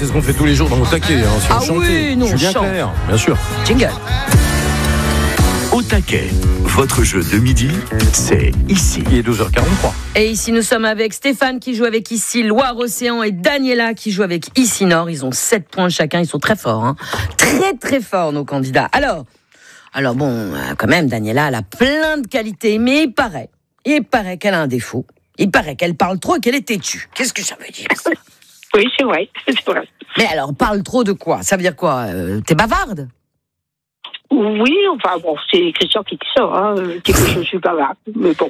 c'est ce qu'on fait tous les jours dans Au Taquet. Si on chantait. Oui, nous, je suis bien clair, bien sûr. Jingle. Au Taquet, votre jeu de midi, c'est ici. Il est 12h43. Et ici, nous sommes avec Stéphane qui joue avec ici Loire-Océan et Daniela qui joue avec ici Nord. Ils ont 7 points chacun, ils sont très forts. Très très forts nos candidats. Alors bon, quand même, Daniela, elle a plein de qualités, mais il paraît qu'elle a un défaut. Il paraît qu'elle parle trop et qu'elle est têtue. Qu'est-ce que ça veut dire ça? Oui, c'est vrai. Mais alors, parle trop de quoi? Ça veut dire quoi? T'es bavarde? Oui, enfin bon, c'est Christian qui dit ça, qui dit que je suis bavarde, mais bon.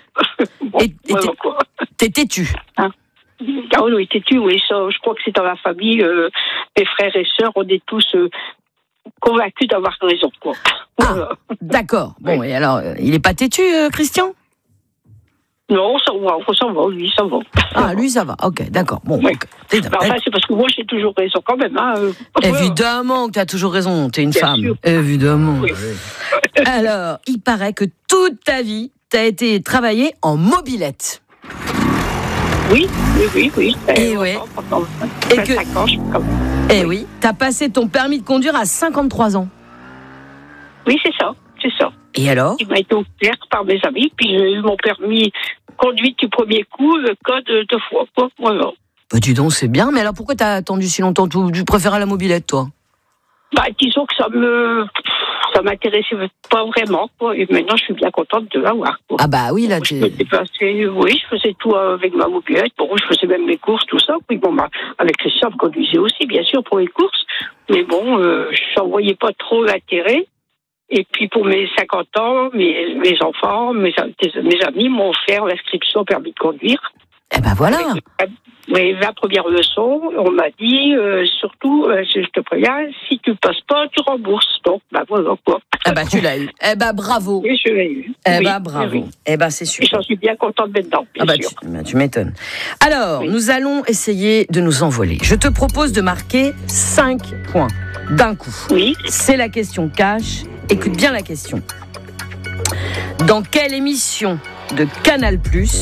T'es têtue? Ah oui, têtue, oui, ça, je crois que c'est dans la famille, mes frères et sœurs, on est tous convaincus d'avoir raison, quoi. Ah, d'accord. Bon, et alors, il est pas têtu, Christian? Non, ça va, lui, ça va. Ah, lui, ça va, ok, d'accord. Bon, oui. Okay. Enfin, c'est parce que moi, j'ai toujours raison quand même. Évidemment que tu as toujours raison, tu es une Bien femme. sûr. Évidemment. Oui. Alors, il paraît que toute ta vie, tu as été travaillée en mobilette. Oui. Et ouais. Et que... 25 ans, je suis comme... Et oui, tu as passé ton permis de conduire à 53 ans. Oui, c'est ça. Et alors? Il m'a été offert par mes amis, puis j'ai eu mon permis conduite du premier coup, le code 2 fois, quoi. Voilà. Bah dis donc, c'est bien, mais alors pourquoi t'as attendu si longtemps? Tu préférais la mobilette, toi? Disons que ça m'intéressait pas vraiment, quoi. Et maintenant, je suis bien contente de l'avoir, quoi. Ah bah oui, là, je faisais tout avec ma mobilette. Bon, je faisais même mes courses, tout ça. Puis bon, avec Christian, je conduisais aussi, bien sûr, pour les courses. Mais bon, je n'en voyais pas trop l'intérêt. Et puis pour mes 50 ans, mes enfants, mes amis m'ont offert l'inscription au permis de conduire. Eh ben voilà. Oui, la première leçon, on m'a dit, surtout, je te préviens, si tu passes pas, tu rembourses. Donc, voilà quoi. Eh ben tu l'as eu. Eh ben bravo. Oui, je l'ai eu. Bravo. Oui. Eh ben c'est super. Et j'en suis bien contente maintenant, bien sûr. Tu m'étonnes. Alors, nous allons essayer de nous envoler. Je te propose de marquer 5 points d'un coup. Oui. C'est la question cash. Écoute bien la question. Dans quelle émission de Canal+,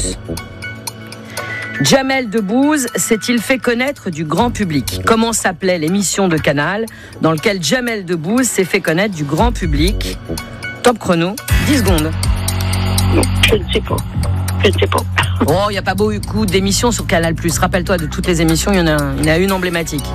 Jamel Debbouze s'est-il fait connaître du grand public? Comment s'appelait l'émission de Canal dans laquelle Jamel Debbouze s'est fait connaître du grand public? Top chrono, 10 secondes. Non, je ne sais pas. Oh, il n'y a pas beaucoup d'émissions sur Canal+. Rappelle-toi, de toutes les émissions, il y en a une emblématique.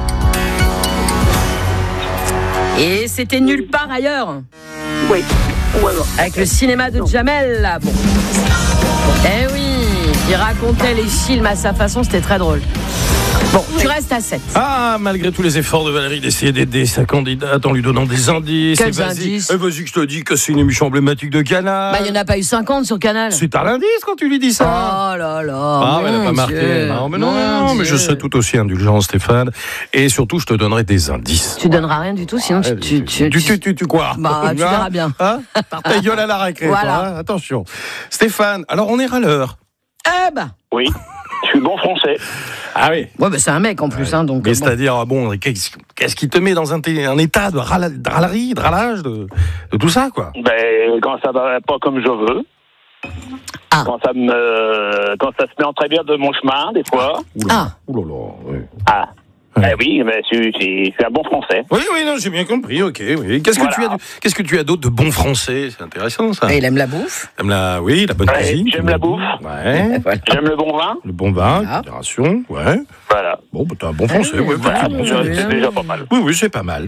Et c'était nulle part ailleurs. Oui. Avec le cinéma de Jamel, là. Bon. Eh oui, il racontait les films à sa façon, c'était très drôle. Bon, tu restes à 7. Ah, malgré tous les efforts de Valérie d'essayer d'aider sa candidate en lui donnant des indices. Quels indices? Vas-y que je te dis que c'est une émission emblématique de Canal. Il n'y en a pas eu 50 sur Canal. C'est un indice quand tu lui dis ça. Oh là là. Ah, elle n'a pas marqué. Non, mais je sais tout aussi indulgent, Stéphane. Et surtout, je te donnerai des indices. Tu donneras rien du tout, sinon tu quoi? Tu verras bien. Par ta gueule à la récré. Voilà. Toi, Attention. Stéphane, alors on est râleur. Eh ben. Oui, je suis bon français. Ah oui. Ouais, c'est un mec en plus, donc. Mais c'est-à-dire, qu'est-ce qui te met dans un état de râlerie, de râlage, de tout ça, quoi? Quand ça va pas comme je veux. Ah. Quand ça se met en travers de mon chemin, des fois. Oula là, oui. Ah. Oui, mais je suis un bon français. Oui, non, j'ai bien compris, ok, oui. Qu'est-ce que tu as d'autre de bon français? C'est intéressant, ça. Et il aime la bouffe. La bonne cuisine. J'aime la bouffe. Ouais. Voilà. J'aime le bon vin. Le bon vin, modération, ouais. Voilà. Bon, t'as un bon français, ouais. Voilà, c'est déjà pas mal. Oui, c'est pas mal.